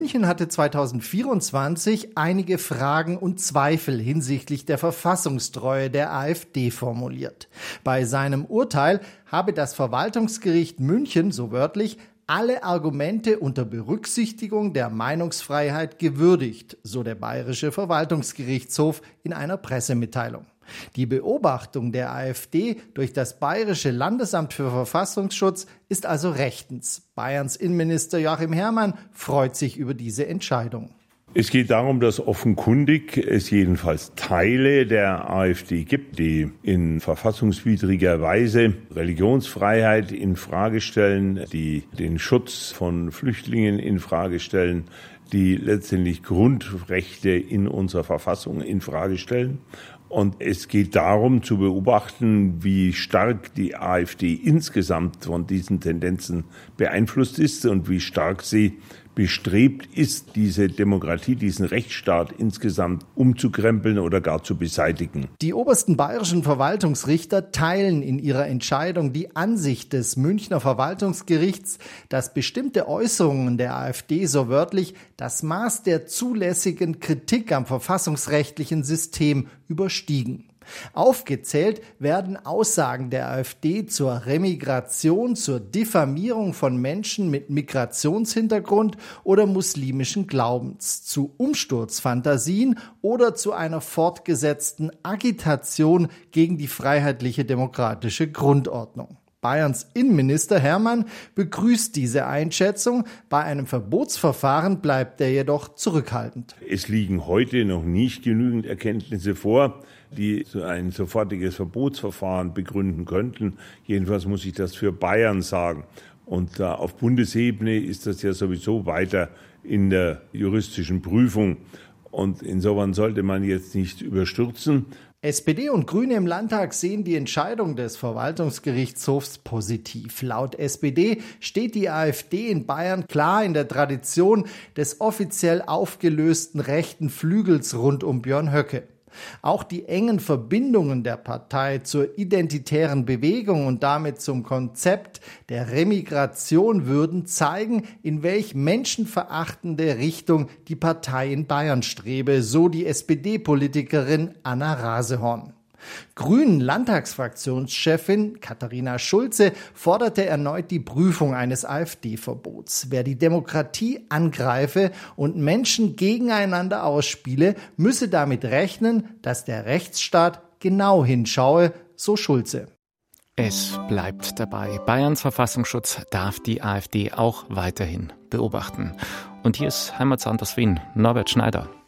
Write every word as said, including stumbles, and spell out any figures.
München hatte zweitausendvierundzwanzig einige Fragen und Zweifel hinsichtlich der Verfassungstreue der AfD formuliert. Bei seinem Urteil habe das Verwaltungsgericht München, so wörtlich, alle Argumente unter Berücksichtigung der Meinungsfreiheit gewürdigt, so der Bayerische Verwaltungsgerichtshof in einer Pressemitteilung. Die Beobachtung der AfD durch das Bayerische Landesamt für Verfassungsschutz ist also rechtens. Bayerns Innenminister Joachim Herrmann freut sich über diese Entscheidung. Es geht darum, dass offenkundig es jedenfalls Teile der AfD gibt, die in verfassungswidriger Weise Religionsfreiheit in Frage stellen, die den Schutz von Flüchtlingen in Frage stellen, die letztendlich Grundrechte in unserer Verfassung in Frage stellen. Und es geht darum zu beobachten, wie stark die AfD insgesamt von diesen Tendenzen beeinflusst ist und wie stark sie bestrebt ist, diese Demokratie, diesen Rechtsstaat insgesamt umzukrempeln oder gar zu beseitigen. Die obersten bayerischen Verwaltungsrichter teilen in ihrer Entscheidung die Ansicht des Münchner Verwaltungsgerichts, dass bestimmte Äußerungen der AfD so wörtlich das Maß der zulässigen Kritik am verfassungsrechtlichen System überstiegen. Aufgezählt werden Aussagen der AfD zur Remigration, zur Diffamierung von Menschen mit Migrationshintergrund oder muslimischen Glaubens, zu Umsturzfantasien oder zu einer fortgesetzten Agitation gegen die freiheitliche demokratische Grundordnung. Bayerns Innenminister Herrmann begrüßt diese Einschätzung. Bei einem Verbotsverfahren bleibt er jedoch zurückhaltend. Es liegen heute noch nicht genügend Erkenntnisse vor, die so ein sofortiges Verbotsverfahren begründen könnten. Jedenfalls muss ich das für Bayern sagen. Und äh, auf Bundesebene ist das ja sowieso weiter in der juristischen Prüfung. Und insofern sollte man jetzt nicht überstürzen. S P D und Grüne im Landtag sehen die Entscheidung des Verwaltungsgerichtshofs positiv. Laut S P D steht die AfD in Bayern klar in der Tradition des offiziell aufgelösten rechten Flügels rund um Björn Höcke. Auch die engen Verbindungen der Partei zur identitären Bewegung und damit zum Konzept der Remigration würden zeigen, in welch menschenverachtende Richtung die Partei in Bayern strebe, so die S P D-Politikerin Anna Rasehorn. Grünen-Landtagsfraktionschefin Katharina Schulze forderte erneut die Prüfung eines AfD-Verbots. Wer die Demokratie angreife und Menschen gegeneinander ausspiele, müsse damit rechnen, dass der Rechtsstaat genau hinschaue, so Schulze. Es bleibt dabei. Bayerns Verfassungsschutz darf die AfD auch weiterhin beobachten. Und hier ist Heimatsound aus Wien, Norbert Schneider.